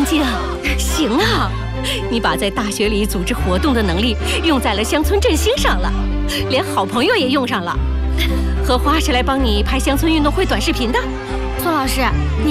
干净。行啊，你把在大学里组织活动的能力用在了乡村振兴上了，连好朋友也用上了。荷花是来帮你拍乡村运动会短视频的。 宋老师，你